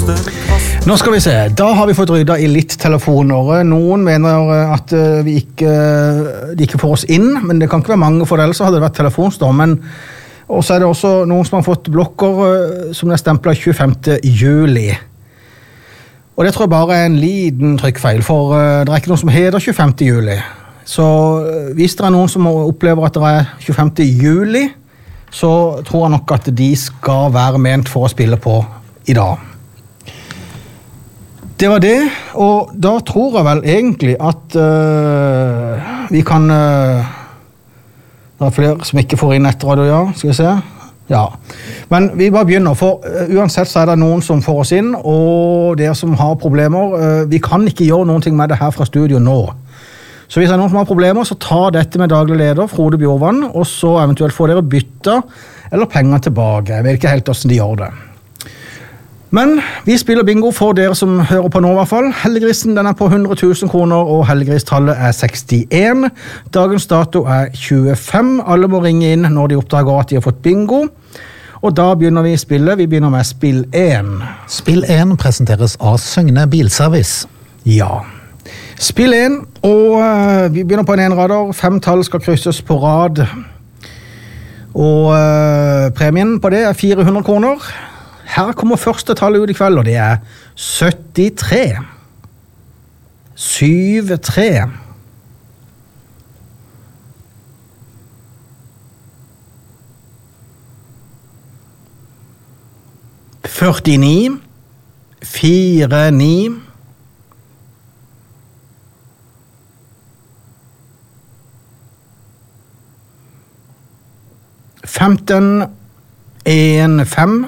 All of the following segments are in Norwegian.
Nå skal vi se, da har vi fått rydda I litt telefoner. Noen mener at de ikke får oss inn, men det kan ikke være mange for det, ellers hadde det vært telefonstorm. Og så det også noen som har fått blokker som stemplet 25. juli. Og det tror jeg bare en liten trykkfeil, for det ikke noe som heter 25. juli. Så hvis det noen som opplever at det 25. juli, så tror jeg nok at de skal være ment for å spille på I dag. Det var det, og da tror jeg vel egentlig at vi kan det flere som ikke får inn etter radio, ja, skal vi se? Ja, men vi bare begynner, for uansett så det noen som får oss inn, og dere som har problemer, vi kan ikke gjøre noen ting med det her fra studio nå. Så hvis det noen som har problemer, så ta dette med daglig leder, Frode Bjorvann, og så eventuelt får dere bytte eller penger tilbake. Jeg vet ikke helt hvordan de gjør det. Men vi spiller bingo for dere som hører på nå I hvert fall. Hellegrisen den på 100 000 kroner, og hellegristallet 61. Dagens dato 25. Alle må ringe inn når de oppdager at de har fått bingo. Og da begynner vi spille. Vi begynner med spill 1. Spill 1 presenteres av Søgne Bilservice. Ja. Spill 1, og vi begynner på en enrader. 5 tall skal krysses på rad. Og premien på det 400 kroner. Her kommer første tallet ut I kveld, og det 73. 73. 49. 49. 15. 1, 5.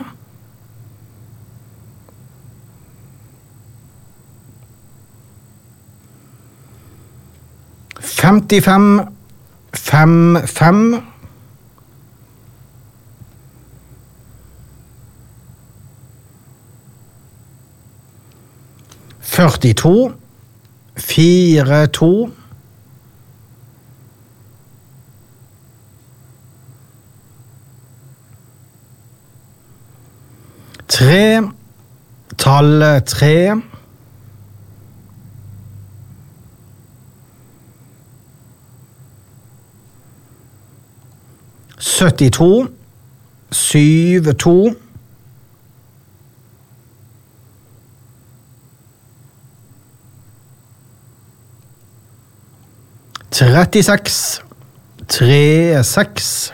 55, 5, 5. 42, 4, 2. 3, tallet 3. 72, 7, 2. 36, 3, 6.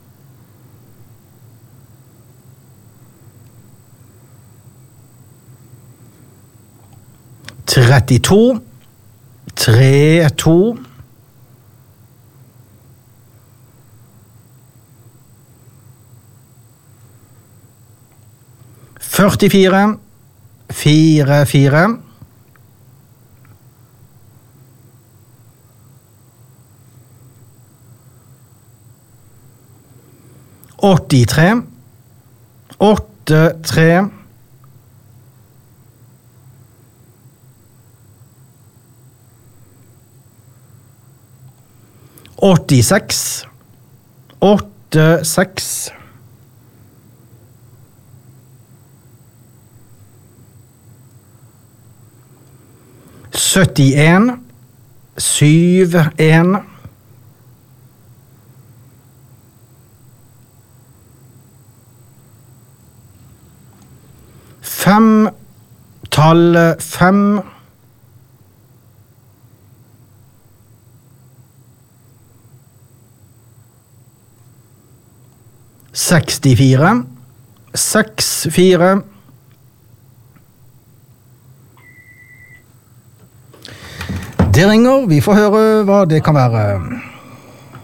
32, 3, 2. 44, 4, 4. 83, 8, 3. 86, 8, 6. 71, 7, 1. 5, tallet 5. 64, 6, 4. Det ringer, vi får høre hva det kan være.